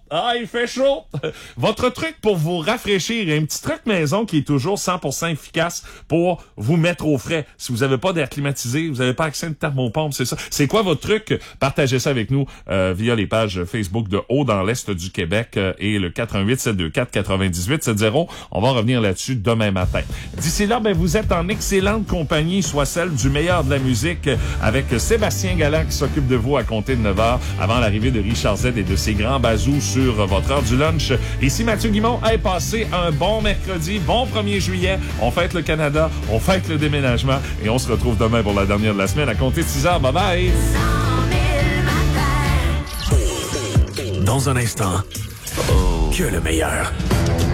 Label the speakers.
Speaker 1: Ah, il fait chaud! Votre truc pour vous rafraîchir, un petit truc maison qui est toujours 100% efficace pour vous mettre au frais. Si vous n'avez pas d'air climatisé, vous n'avez pas accès à une thermopompe, c'est ça. C'est quoi votre truc? Partagez ça avec nous via les pages Facebook de Haut dans l'Est du Québec et le 418-724-9870. On va revenir là-dessus demain matin. D'ici là, ben vous êtes en excellente compagnie, soit celle du meilleur de la musique, avec Sébastien Galland qui s'occupe de vous à compter de 9h avant l'arrivée de Richard Z et de ses grands bazous sur votre heure du lunch. Ici Mathieu Guimond. Passez un bon mercredi, bon 1er juillet. On fête le Canada, on fête le déménagement et on se retrouve demain pour la dernière de la semaine à compter de 6h. Bye bye!
Speaker 2: Dans un instant, que le meilleur.